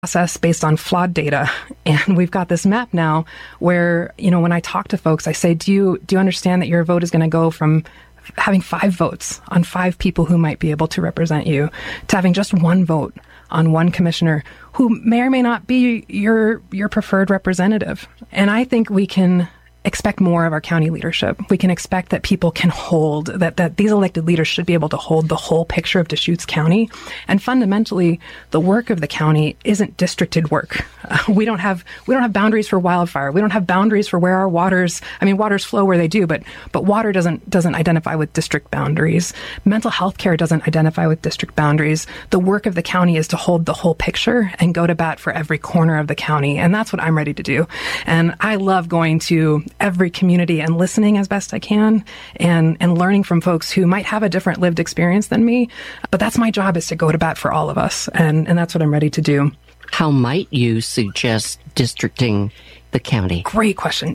process based on flawed data. And we've got this map now where, when I talk to folks, I say, do you understand that your vote is going to go from having 5 votes on 5 people who might be able to represent you to having just 1 vote on 1 commissioner who may or may not be your preferred representative. And I think we can expect more of our county leadership. We can expect that people can hold, that these elected leaders should be able to hold the whole picture of Deschutes County. And fundamentally, the work of the county isn't districted work. We don't have boundaries for wildfire. We don't have boundaries for where our waters flow where they do, but water doesn't identify with district boundaries. Mental health care doesn't identify with district boundaries. The work of the county is to hold the whole picture and go to bat for every corner of the county. And that's what I'm ready to do. And I love going to every community and listening as best I can and learning from folks who might have a different lived experience than me. But that's my job, is to go to bat for all of us. And that's what I'm ready to do. How might you suggest districting the county? Great question.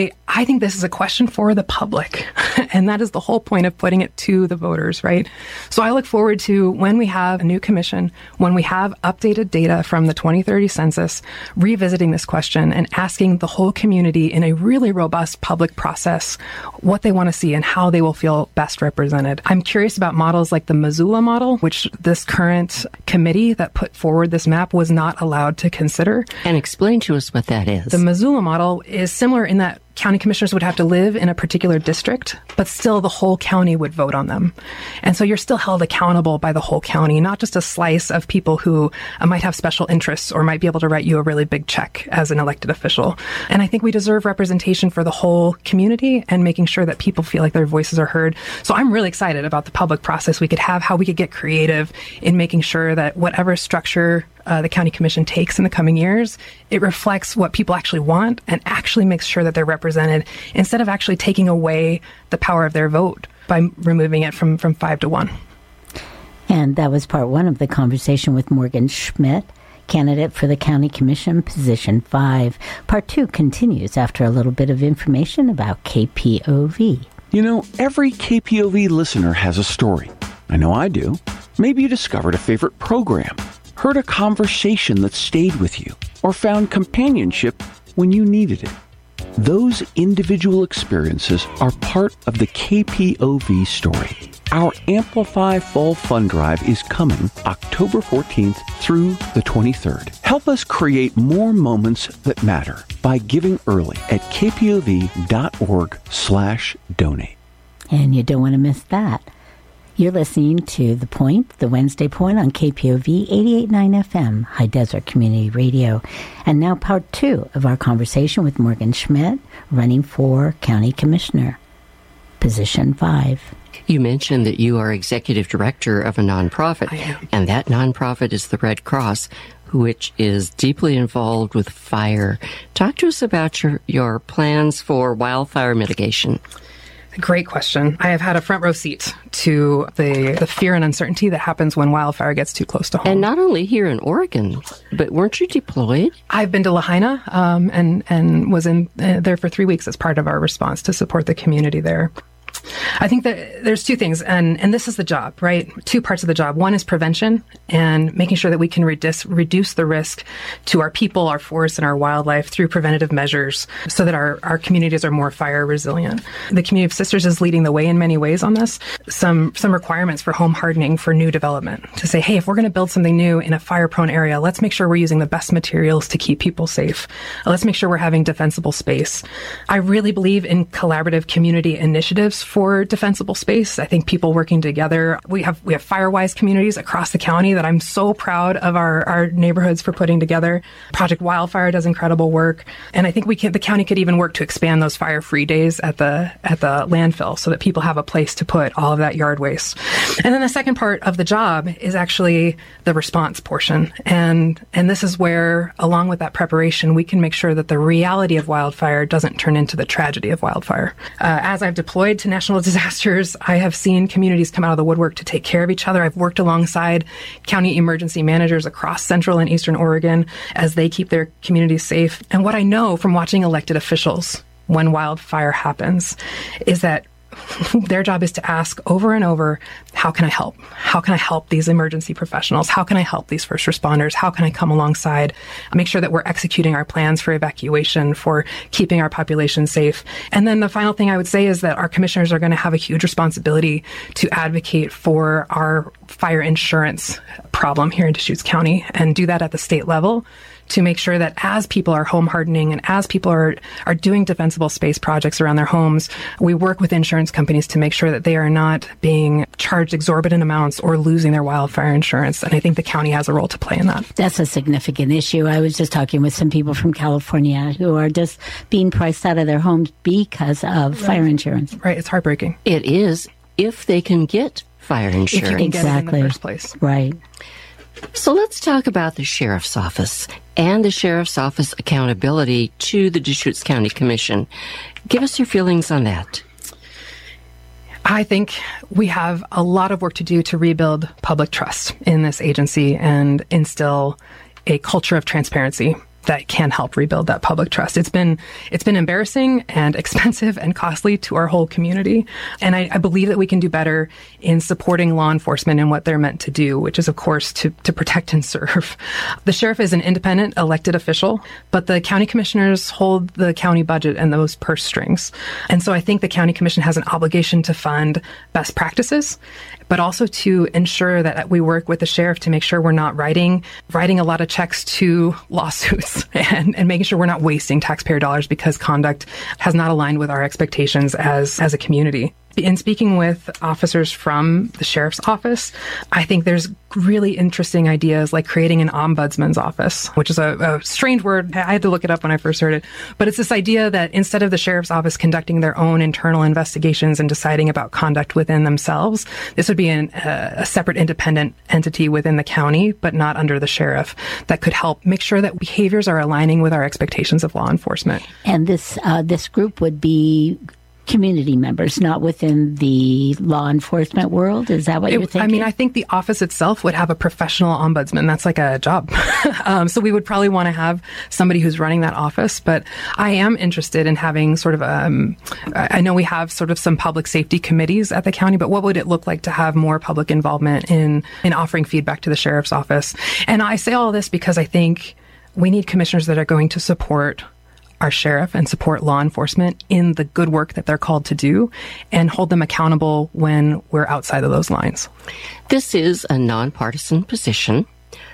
I think this is a question for the public, and that is the whole point of putting it to the voters, right? So I look forward to when we have a new commission, when we have updated data from the 2030 census, revisiting this question and asking the whole community in a really robust public process what they want to see and how they will feel best represented. I'm curious about models like the Missoula model, which this current committee that put forward this map was not allowed to consider. And explain to us what that is. The Missoula model is similar in that county commissioners would have to live in a particular district, but still the whole county would vote on them. And so you're still held accountable by the whole county, not just a slice of people who might have special interests or might be able to write you a really big check as an elected official. And I think we deserve representation for the whole community and making sure that people feel like their voices are heard. So I'm really excited about the public process we could have, how we could get creative in making sure that whatever structure the county commission takes in the coming years, it reflects what people actually want and actually makes sure that they're represented instead of actually taking away the power of their vote by removing it from 5 to 1. And that was part 1 of the conversation with Morgan Schmidt, candidate for the county commission, position 5. Part 2 continues after a little bit of information about KPOV. Every KPOV listener has a story. I know I do. Maybe you discovered a favorite program, heard a conversation that stayed with you, or found companionship when you needed it. Those individual experiences are part of the KPOV story. Our Amplify Fall Fund Drive is coming October 14th through the 23rd. Help us create more moments that matter by giving early at kpov.org/donate. And you don't want to miss that. You're listening to The Point, the Wednesday Point on KPOV 88.9 FM, High Desert Community Radio. And now part 2 of our conversation with Morgan Schmidt, running for County Commissioner, position 5. You mentioned that you are executive director of a nonprofit, and that nonprofit is the Red Cross, which is deeply involved with fire. Talk to us about your plans for wildfire mitigation. Great question. I have had a front row seat to the fear and uncertainty that happens when wildfire gets too close to home. And not only here in Oregon, but weren't you deployed? I've been to Lahaina and was in there for 3 weeks as part of our response to support the community there. I think that there's 2 things, and this is the job, right? 2 parts of the job. One is prevention and making sure that we can reduce the risk to our people, our forests, and our wildlife through preventative measures so that our communities are more fire resilient. The Community of Sisters is leading the way in many ways on this. Some requirements for home hardening for new development to say, hey, if we're going to build something new in a fire-prone area, let's make sure we're using the best materials to keep people safe. Let's make sure we're having defensible space. I really believe in collaborative community initiatives for defensible space. I think people working together. We have Firewise communities across the county that I'm so proud of our neighborhoods for putting together. Project Wildfire does incredible work, and I think the county could even work to expand those fire-free days at the landfill so that people have a place to put all of that yard waste. And then the second part of the job is actually the response portion, and this is where, along with that preparation, we can make sure that the reality of wildfire doesn't turn into the tragedy of wildfire. As I've deployed to national disasters, I have seen communities come out of the woodwork to take care of each other. I've worked alongside county emergency managers across central and eastern Oregon as they keep their communities safe. And what I know from watching elected officials when wildfire happens is that their job is to ask over and over, how can I help? How can I help these emergency professionals? How can I help these first responders? How can I come alongside, make sure that we're executing our plans for evacuation, for keeping our population safe? And then the final thing I would say is that our commissioners are going to have a huge responsibility to advocate for our fire insurance problem here in Deschutes County, and do that at the state level, to make sure that as people are home hardening and as people are doing defensible space projects around their homes, we work with insurance companies to make sure that they are not being charged exorbitant amounts or losing their wildfire insurance. And I think the county has a role to play in that. That's a significant issue. I was just talking with some people from California who are just being priced out of their homes because of fire insurance. Right. It's heartbreaking. It is, if they can get fire insurance. If you can get it in the first place. Right. So let's talk about the Sheriff's Office and the Sheriff's Office accountability to the Deschutes County Commission. Give us your feelings on that. I think we have a lot of work to do to rebuild public trust in this agency and instill a culture of transparency that can help rebuild that public trust. It's been embarrassing and expensive and costly to our whole community. And I believe that we can do better in supporting law enforcement in what they're meant to do, which is, of course, to protect and serve. The sheriff is an independent elected official, but the county commissioners hold the county budget and those purse strings. And so I think the county commission has an obligation to fund best practices, but also to ensure that we work with the sheriff to make sure we're not writing a lot of checks to lawsuits and making sure we're not wasting taxpayer dollars because conduct has not aligned with our expectations as a community. In speaking with officers from the sheriff's office, I think there's really interesting ideas like creating an ombudsman's office, which is a strange word. I had to look it up when I first heard it. But it's this idea that instead of the sheriff's office conducting their own internal investigations and deciding about conduct within themselves, this would be a separate independent entity within the county, but not under the sheriff, that could help make sure that behaviors are aligning with our expectations of law enforcement. And this group would be community members, not within the law enforcement world? Is that what you're thinking? I mean, I think the office itself would have a professional ombudsman. That's like a job. So we would probably want to have somebody who's running that office. But I am interested in having sort of, I know we have sort of some public safety committees at the county, but what would it look like to have more public involvement in offering feedback to the sheriff's office? And I say all this because I think we need commissioners that are going to support our sheriff and support law enforcement in the good work that they're called to do and hold them accountable when we're outside of those lines. This is a nonpartisan position.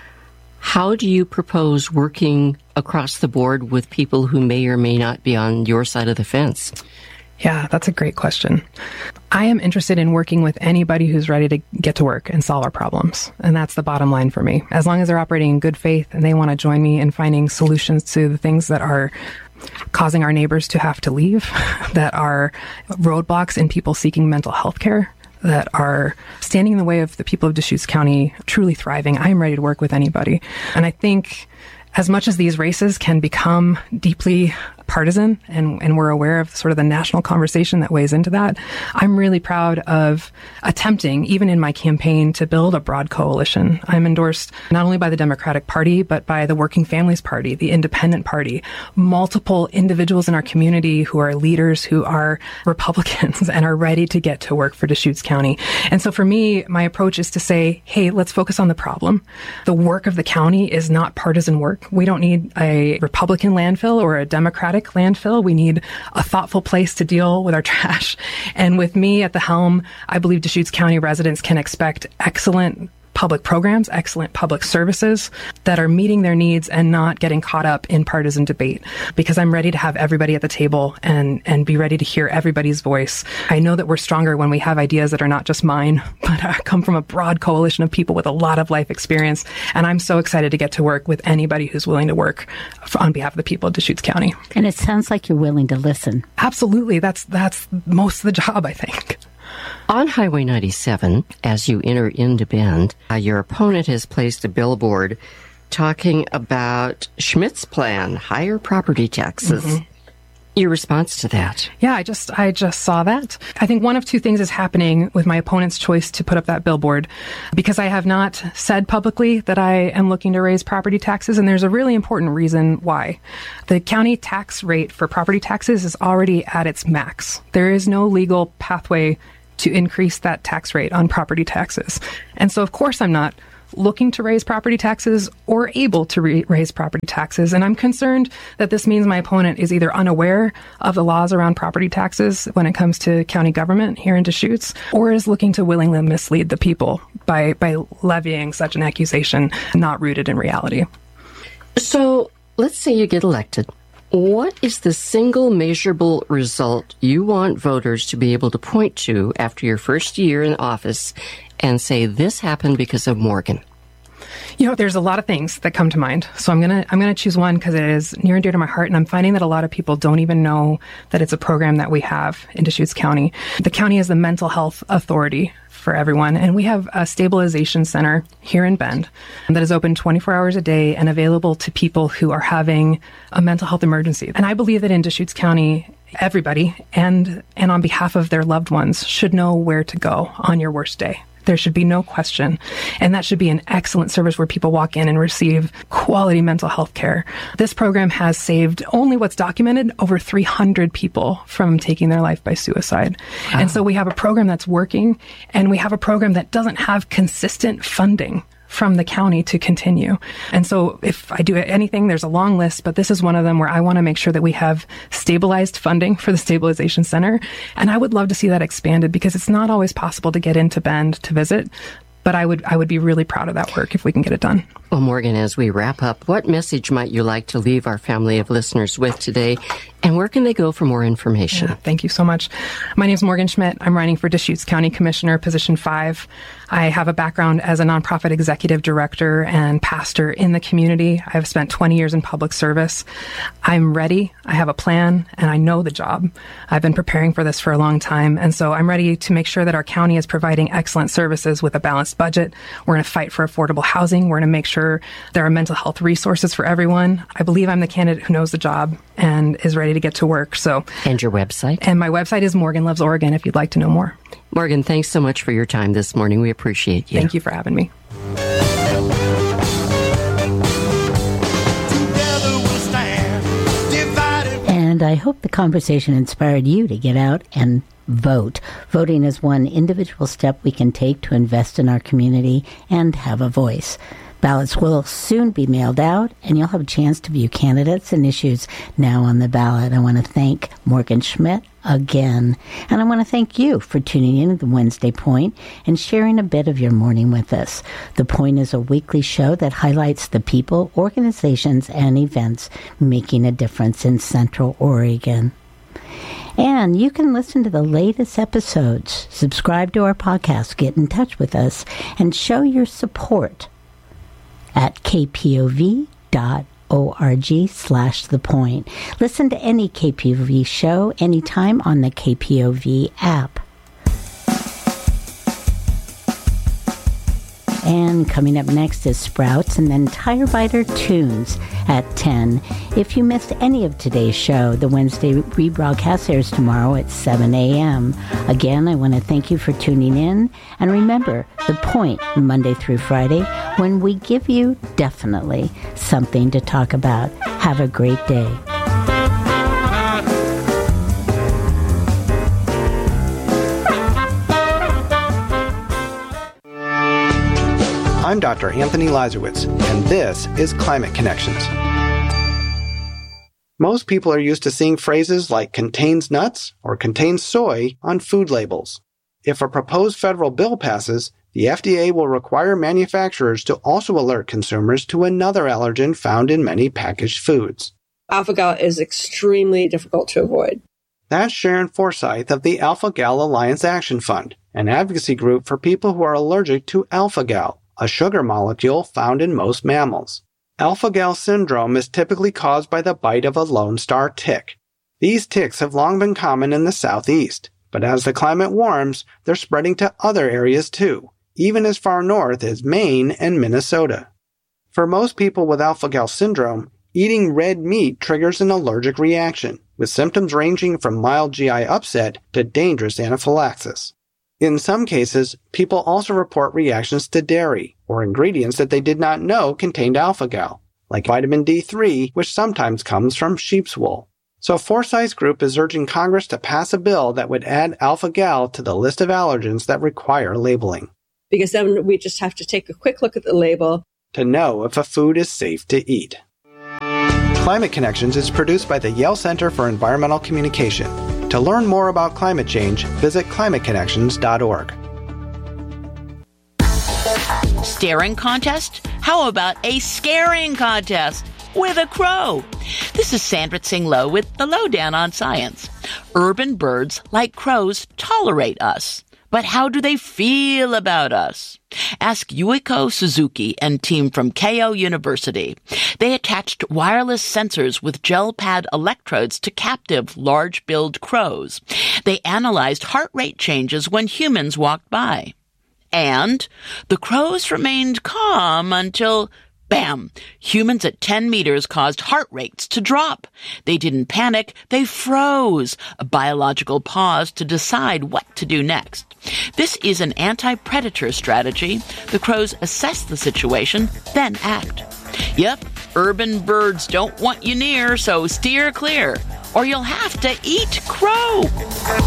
How do you propose working across the board with people who may or may not be on your side of the fence? Yeah, that's a great question. I am interested in working with anybody who's ready to get to work and solve our problems. And that's the bottom line for me. As long as they're operating in good faith and they want to join me in finding solutions to the things that are causing our neighbors to have to leave, that are roadblocks in people seeking mental health care, that are standing in the way of the people of Deschutes County truly thriving, I am ready to work with anybody. And I think as much as these races can become deeply partisan, and we're aware of sort of the national conversation that weighs into that, I'm really proud of attempting, even in my campaign, to build a broad coalition. I'm endorsed not only by the Democratic Party, but by the Working Families Party, the Independent Party, multiple individuals in our community who are leaders, who are Republicans and are ready to get to work for Deschutes County. And so for me, my approach is to say, hey, let's focus on the problem. The work of the county is not partisan work. We don't need a Republican landfill or a Democratic landfill. We need a thoughtful place to deal with our trash. And with me at the helm, I believe Deschutes County residents can expect excellent public programs, excellent public services that are meeting their needs and not getting caught up in partisan debate, because I'm ready to have everybody at the table and be ready to hear everybody's voice. I know that we're stronger when we have ideas that are not just mine, but come from a broad coalition of people with a lot of life experience. And I'm so excited to get to work with anybody who's willing to work on behalf of the people of Deschutes County. And it sounds like you're willing to listen. Absolutely. That's most of the job, I think. On Highway 97, as you enter into Bend, your opponent has placed a billboard talking about Schmidt's plan, higher property taxes. Mm-hmm. your response to that? Yeah, I just saw that. I think one of two things is happening with my opponent's choice to put up that billboard, because I have not said publicly that I am looking to raise property taxes, and there's a really important reason why. The county tax rate for property taxes is already at its max. There is no legal pathway to increase that tax rate on property taxes. And so, of course, I'm not looking to raise property taxes or able to raise property taxes. And I'm concerned that this means my opponent is either unaware of the laws around property taxes when it comes to county government here in Deschutes, or is looking to willingly mislead the people by levying such an accusation not rooted in reality. So let's say you get elected. What is the single measurable result you want voters to be able to point to after your first year in office and say, this happened because of Morgan? You know, there's a lot of things that come to mind. So I'm gonna choose one because it is near and dear to my heart, and I'm finding that a lot of people don't even know that it's a program that we have in Deschutes County. The county is the mental health authority for everyone, and we have a stabilization center here in Bend that is open 24 hours a day and available to people who are having a mental health emergency. And I believe that in Deschutes County, everybody and on behalf of their loved ones should know where to go on your worst day. There should be no question. And that should be an excellent service where people walk in and receive quality mental health care. This program has saved, only what's documented, over 300 people from taking their life by suicide. Wow. And so we have a program that's working, and we have a program that doesn't have consistent funding from the county to continue. And so if I do anything, there's a long list, but this is one of them where I want to make sure that we have stabilized funding for the Stabilization Center. And I would love to see that expanded, because it's not always possible to get into Bend to visit. But I would be really proud of that work if we can get it done. Well, Morgan, as we wrap up, what message might you like to leave our family of listeners with today? And where can they go for more information? Yeah, thank you so much. My name is Morgan Schmidt. I'm running for Deschutes County Commissioner, position 5. I have a background as a nonprofit executive director and pastor in the community. I've spent 20 years in public service. I'm ready. I have a plan, and I know the job. I've been preparing for this for a long time. And so I'm ready to make sure that our county is providing excellent services with a balanced budget. We're going to fight for affordable housing. We're going to make sure there are mental health resources for everyone. I believe I'm the candidate who knows the job and is ready to get to work. So, and your website? And my website is Morgan Loves Oregon, if you'd like to know more. Morgan, thanks so much for your time this morning. We appreciate you. Thank you for having me. And I hope the conversation inspired you to get out and vote. Voting is one individual step we can take to invest in our community and have a voice. Ballots will soon be mailed out, and you'll have a chance to view candidates and issues now on the ballot. I want to thank Morgan Schmidt again, and I want to thank you for tuning in to the Wednesday Point and sharing a bit of your morning with us. The Point is a weekly show that highlights the people, organizations, and events making a difference in Central Oregon. And you can listen to the latest episodes, subscribe to our podcast, get in touch with us, and show your support at kpov.org/thepoint. Listen to any KPOV show anytime on the KPOV app. And coming up next is Sprouts, and then Tire Biter Tunes at 10. If you missed any of today's show, the Wednesday rebroadcast airs tomorrow at 7 a.m. Again, I want to thank you for tuning in. And remember, The Point, Monday through Friday, when we give you definitely something to talk about. Have a great day. I'm Dr. Anthony Lazarowitz, and this is Climate Connections. Most people are used to seeing phrases like contains nuts or contains soy on food labels. If a proposed federal bill passes, the FDA will require manufacturers to also alert consumers to another allergen found in many packaged foods. Alpha-Gal is extremely difficult to avoid. That's Sharon Forsyth of the Alpha-Gal Alliance Action Fund, an advocacy group for people who are allergic to alpha-gal, a sugar molecule found in most mammals. Alpha-Gal syndrome is typically caused by the bite of a Lone Star tick. These ticks have long been common in the southeast, but as the climate warms, they're spreading to other areas too, even as far north as Maine and Minnesota. For most people with alpha-gal syndrome, Eating red meat triggers an allergic reaction, with symptoms ranging from mild GI upset to dangerous anaphylaxis. In some cases, people also report reactions to dairy or ingredients that they did not know contained alpha-gal, like vitamin D3, which sometimes comes from sheep's wool. So Forsyth's group is urging Congress to pass a bill that would add alpha-gal to the list of allergens that require labeling. Because then we just have to take a quick look at the label to know if a food is safe to eat. Climate Connections is produced by the Yale Center for Environmental Communication. To learn more about climate change, visit climateconnections.org. Staring contest? How about a scaring contest with a crow? This is Sandra Tsing Loh with the Lowdown on Science. Urban birds, like crows, tolerate us. But how do they feel about us? Ask Yuiko Suzuki and team from Keio University. They attached wireless sensors with gel pad electrodes to captive large-billed crows. They analyzed heart rate changes when humans walked by. And the crows remained calm until, bam, humans at 10 meters caused heart rates to drop. They didn't panic, they froze, a biological pause to decide what to do next. This is an anti-predator strategy. The crows assess the situation, then act. Yep, urban birds don't want you near, so steer clear, or you'll have to eat crow.